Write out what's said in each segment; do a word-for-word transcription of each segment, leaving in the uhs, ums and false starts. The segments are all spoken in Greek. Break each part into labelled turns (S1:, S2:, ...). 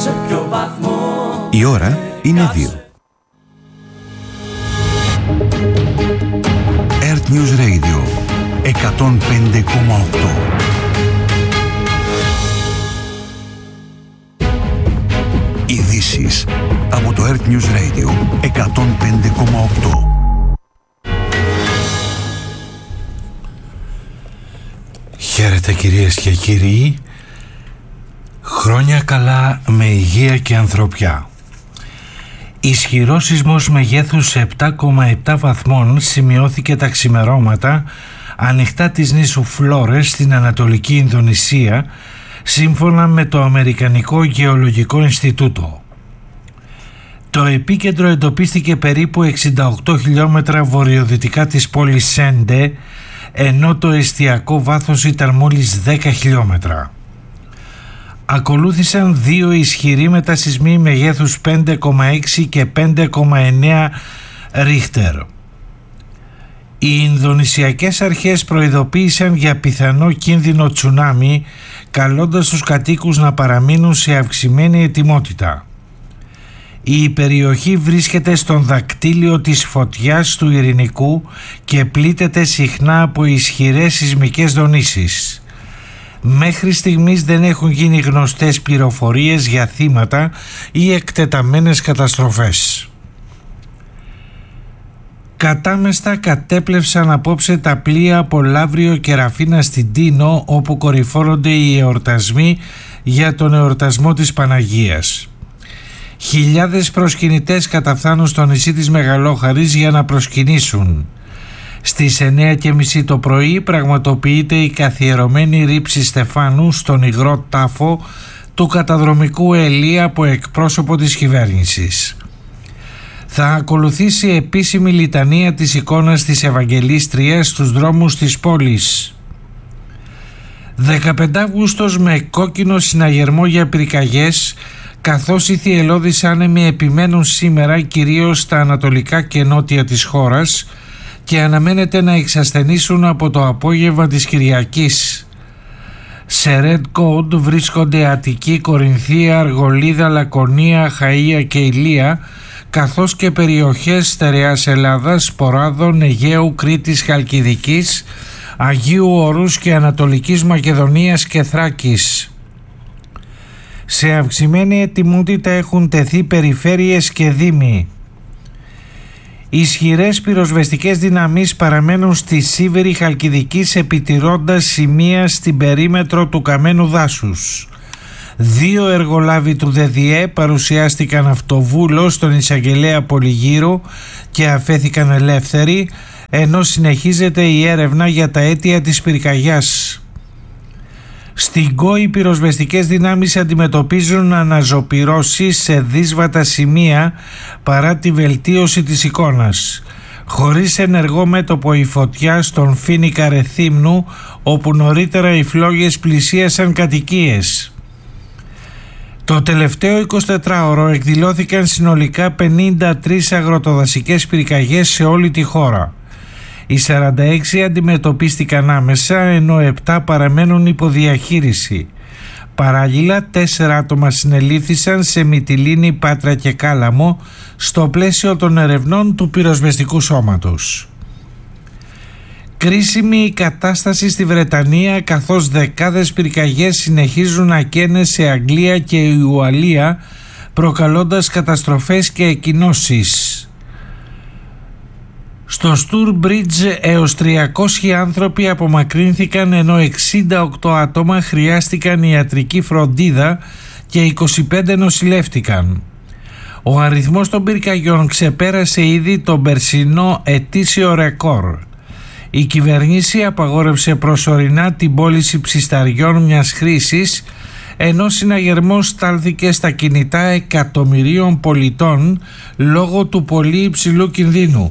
S1: Η ώρα είναι δύο. Earth News Radio εκατόν πέντε κόμμα οκτώ. Ειδήσεις από το Earth News Radio εκατόν πέντε κόμμα οκτώ.
S2: Χαίρετε κυρίες και κύριοι. Χρόνια καλά με υγεία και ανθρωπιά. Ισχυρός σεισμός μεγέθους επτά κόμμα επτά βαθμών σημειώθηκε τα ξημερώματα ανοιχτά της νήσου Φλόρες στην Ανατολική Ινδονησία, σύμφωνα με το Αμερικανικό Γεωλογικό Ινστιτούτο. Το επίκεντρο εντοπίστηκε περίπου εξήντα οκτώ χιλιόμετρα βορειοδυτικά της πόλης Σέντε, ενώ το εστιακό βάθος ήταν μόλις δέκα χιλιόμετρα. Ακολούθησαν δύο ισχυροί μετασεισμοί μεγέθους πέντε κόμμα έξι και πέντε κόμμα εννέα Ρίχτερ. Οι Ινδονησιακές αρχές προειδοποίησαν για πιθανό κίνδυνο τσουνάμι, καλώντας τους κατοίκους να παραμείνουν σε αυξημένη ετοιμότητα. Η περιοχή βρίσκεται στον δακτύλιο της φωτιάς του Ειρηνικού και πλήττεται συχνά από ισχυρές σεισμικές δονήσεις. Μέχρι στιγμής δεν έχουν γίνει γνωστές πληροφορίες για θύματα ή εκτεταμένες καταστροφές. Κατάμεστα κατέπλευσαν απόψε τα πλοία από Λαύριο και Ραφίνα στην Τίνο, όπου κορυφώνονται οι εορτασμοί για τον εορτασμό της Παναγίας. Χιλιάδες προσκυνητές καταφθάνουν στο νησί της Μεγαλόχαρης για να προσκυνήσουν. Στις εννέα και μισή το πρωί πραγματοποιείται η καθιερωμένη ρήψη στεφάνου στον υγρό τάφο του καταδρομικού Ελία από εκπρόσωπο της κυβέρνησης. Θα ακολουθήσει επίσημη λιτανία της εικόνας της Ευαγγελίστριας στους δρόμους της πόλης. δεκαπέντε Αυγούστος με κόκκινο συναγερμό για πυρκαγιές, καθώς οι θυελλώδεις άνεμοι επιμένουν σήμερα κυρίως στα ανατολικά και νότια της χώρας και αναμένεται να εξασθενήσουν από το απόγευμα της Κυριακής. Σε Red Code βρίσκονται Αττική, Κορινθία, Αργολίδα, Λακωνία, Αχαΐα και Ηλία, καθώς και περιοχές στερεάς Ελλάδας, Ποράδων, Αιγαίου, Κρήτης, Χαλκιδικής, Αγίου Όρους και Ανατολικής Μακεδονίας και Θράκης. Σε αυξημένη ετοιμότητα έχουν τεθεί περιφέρειες και δήμοι. Ισχυρές πυροσβεστικές δυναμείς παραμένουν στη Σίβηρη Χαλκιδικής, επιτηρώντας σημεία στην περίμετρο του καμένου δάσους. Δύο εργολάβοι του ΔΔΕ παρουσιάστηκαν αυτοβούλο στον εισαγγελέα Πολυγύρου και αφέθηκαν ελεύθεροι, ενώ συνεχίζεται η έρευνα για τα αίτια της πυρκαγιάς. Στην ΚΟ οι πυροσβεστικές δυνάμεις αντιμετωπίζουν αναζωπυρώσεις σε δύσβατα σημεία παρά τη βελτίωση της εικόνας. Χωρίς ενεργό μέτωπο η φωτιά στον Φίνικα Ρεθύμνου, όπου νωρίτερα οι φλόγες πλησίασαν κατοικίες. Το τελευταίο εικοσιτετράωρο εκδηλώθηκαν συνολικά πενήντα τρεις αγροτοδασικές πυρκαγιές σε όλη τη χώρα. Οι σαράντα έξι αντιμετωπίστηκαν άμεσα, ενώ επτά παραμένουν υποδιαχείριση. Παράλληλα, τέσσερα άτομα συνελήφθησαν σε Μυτιλήνη, Πάτρα και Κάλαμο στο πλαίσιο των ερευνών του πυροσβεστικού σώματος. Κρίσιμη η κατάσταση στη Βρετανία, καθώς δεκάδες πυρκαγιές συνεχίζουν να καίνε σε Αγγλία και Ουαλία, προκαλώντας καταστροφές και εκκοινώσεις. Στο Στουρμπρίτζ έως τριακόσιοι άνθρωποι απομακρύνθηκαν, ενώ εξήντα οκτώ άτομα χρειάστηκαν ιατρική φροντίδα και είκοσι πέντε νοσηλεύτηκαν. Ο αριθμός των πυρκαγιών ξεπέρασε ήδη τον περσινό ετήσιο ρεκόρ. Η κυβέρνηση απαγόρευσε προσωρινά την πώληση ψισταριών μιας χρήσης, ενώ συναγερμός στάλθηκε στα κινητά εκατομμυρίων πολιτών λόγω του πολύ υψηλού κινδύνου.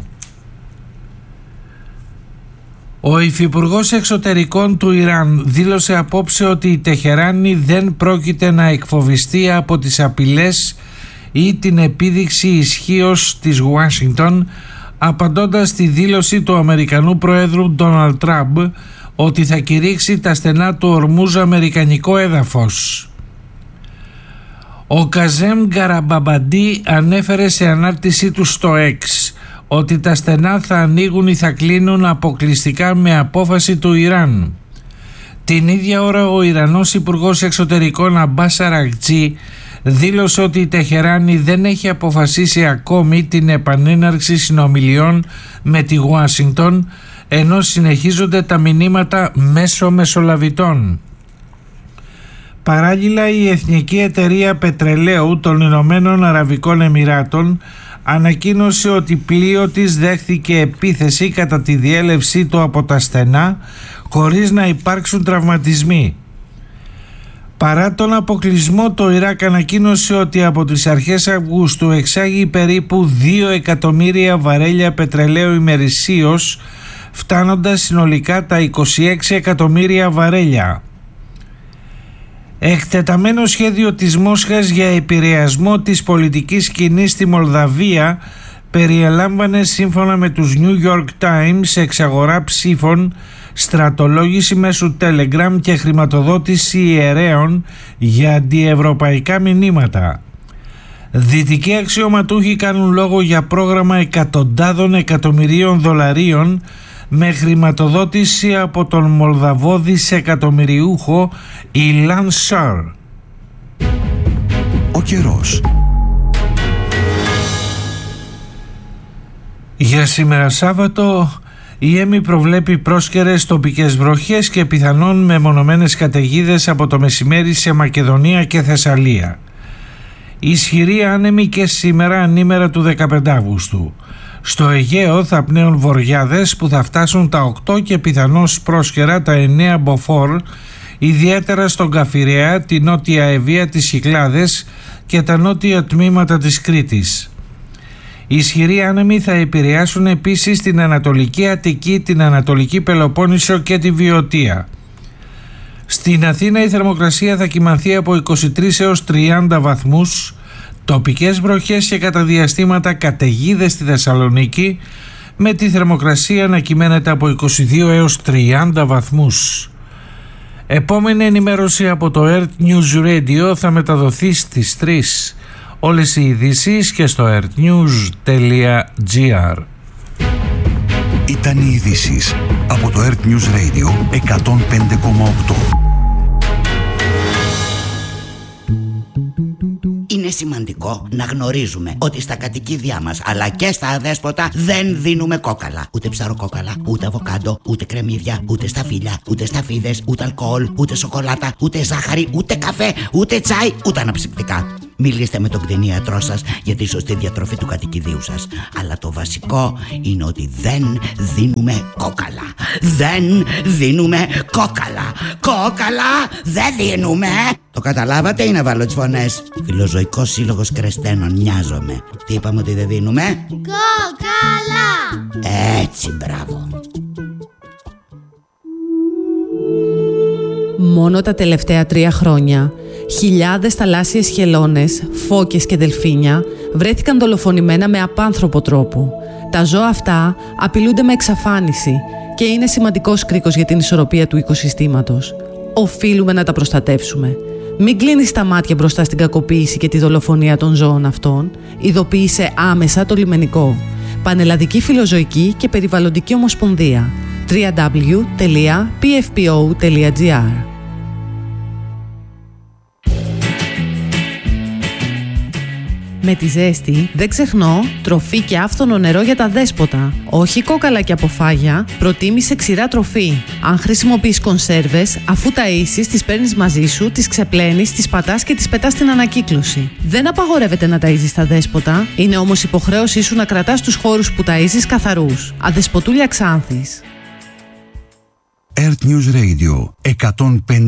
S2: Ο υφυπουργός εξωτερικών του Ιράν δήλωσε απόψε ότι η Τεχεράνη δεν πρόκειται να εκφοβιστεί από τις απειλές ή την επίδειξη ισχύως της Ουάσιγκτον, απαντώντας στη δήλωση του Αμερικανού Προέδρου Ντόναλντ Τραμπ ότι θα κηρύξει τα στενά του Ορμούζ αμερικανικό έδαφος. Ο Καζέμ Γκαραμπαμπαντί ανέφερε σε ανάρτησή του στο X ότι τα στενά θα ανοίγουν ή θα κλείνουν αποκλειστικά με απόφαση του Ιράν. Την ίδια ώρα ο Ιρανός Υπουργός Εξωτερικών Αμπάς Αραγτζή δήλωσε ότι η Τεχεράνη δεν έχει αποφασίσει ακόμη την επανέναρξη συνομιλιών με τη Ουάσιγκτον, ενώ συνεχίζονται τα μηνύματα μέσω μεσολαβητών. Παράλληλα, η Εθνική Εταιρεία Πετρελαίου των Ηνωμένων Αραβικών Εμιράτων ανακοίνωσε ότι πλοίο της δέχθηκε επίθεση κατά τη διέλευσή του από τα στενά χωρίς να υπάρξουν τραυματισμοί. Παρά τον αποκλεισμό, το Ιράκ ανακοίνωσε ότι από τις αρχές Αυγούστου εξάγει περίπου δύο εκατομμύρια βαρέλια πετρελαίου ημερησίως, φτάνοντας συνολικά τα είκοσι έξι εκατομμύρια βαρέλια. Εκτεταμένο σχέδιο της Μόσχας για επηρεασμό της πολιτικής σκηνής στη Μολδαβία περιελάμβανε, σύμφωνα με τους New York Times, εξαγορά ψήφων, στρατολόγηση μέσω Telegram και χρηματοδότηση ιερέων για αντιευρωπαϊκά μηνύματα. Δυτικοί αξιωματούχοι κάνουν λόγο για πρόγραμμα εκατοντάδων εκατομμυρίων δολαρίων με χρηματοδότηση από τον Μολδαβό δισεκατομμυριούχο Ιλάν Σαρ.
S1: Ο καιρός.
S2: Για σήμερα Σάββατο η ΕΜΗ προβλέπει πρόσκαιρες τοπικές βροχές και πιθανόν μεμονωμένες καταιγίδες από το μεσημέρι σε Μακεδονία και Θεσσαλία. Ισχυρή άνεμη και σήμερα ανήμερα του δεκαπέντε Αυγούστου. Στο Αιγαίο θα πνέουν βοριάδες που θα φτάσουν τα οκτώ και πιθανώς πρόσκαιρα τα εννέα μποφόρ, ιδιαίτερα στον Καφιρέα, τη νότια Ευβοία, τις Κυκλάδες και τα νότια τμήματα της Κρήτης. Οι ισχυροί άνεμοι θα επηρεάσουν επίσης την Ανατολική Αττική, την Ανατολική Πελοπόννησο και τη Βιωτία. Στην Αθήνα η θερμοκρασία θα κυμανθεί από είκοσι τρεις έως τριάντα βαθμούς, τοπικές βροχές και κατά διαστήματα καταιγίδες στη Θεσσαλονίκη, με τη θερμοκρασία να κυμαίνεται από είκοσι δύο έως τριάντα βαθμούς. Επόμενη ενημέρωση από το Earth News Radio θα μεταδοθεί στις τρεις. Όλες οι ειδήσεις και στο earthnews τελεία gr.
S1: Ήταν οι ειδήσεις από το Earth News Radio εκατόν πέντε κόμμα οκτώ.
S3: Είναι σημαντικό να γνωρίζουμε ότι στα κατοικίδια μας αλλά και στα αδέσποτα δεν δίνουμε κόκαλα. Ούτε ψαροκόκαλα, ούτε αβοκάντο, ούτε κρεμμύδια, ούτε σταφύλια, ούτε σταφίδες, ούτε αλκοόλ, ούτε σοκολάτα, ούτε ζάχαρη, ούτε καφέ, ούτε τσάι, ούτε αναψυκτικά. Μιλήστε με τον κτηνίατρό σας για τη σωστή διατροφή του κατοικιδίου σας. Αλλά το βασικό είναι ότι δεν δίνουμε κόκαλα. Δεν δίνουμε κόκαλα. Κόκαλα δεν δίνουμε. Το καταλάβατε ή να βάλω τις φωνές? Φιλοζωικός Σύλλογος Κρεστένων, νοιάζομαι. Τι είπαμε ότι δεν δίνουμε? Κόκαλα. Έτσι, μπράβο.
S4: Μόνο τα τελευταία τρία χρόνια, χιλιάδες θαλάσσιες χελώνες, φώκες και δελφίνια βρέθηκαν δολοφονημένα με απάνθρωπο τρόπο. Τα ζώα αυτά απειλούνται με εξαφάνιση και είναι σημαντικός κρίκος για την ισορροπία του οικοσυστήματος. Οφείλουμε να τα προστατεύσουμε. Μην κλείνεις τα μάτια μπροστά στην κακοποίηση και τη δολοφονία των ζώων αυτών. Ειδοποίησε άμεσα το λιμενικό. Πανελλαδική Φιλοζωική και Περιβαλλοντική Ομοσπονδία. double-u double-u double-u τελεία πι εφ πι ο τελεία τζι άρ. Με τη ζέστη, δεν ξεχνώ, τροφή και άφθονο νερό για τα δέσποτα. Όχι κόκαλα και αποφάγια, προτίμησε ξηρά τροφή. Αν χρησιμοποιείς κονσέρβες, αφού ταΐσεις, τις παίρνεις μαζί σου, τις ξεπλένεις, τις πατάς και τις πετάς στην ανακύκλωση. Δεν απαγορεύεται να ταΐζεις τα δέσποτα, είναι όμως υποχρέωσή σου να κρατάς τους χώρους που ταΐζεις καθαρούς. Αδεσποτούλια Ξάνθης.
S1: Earth News Radio εκατόν πέντε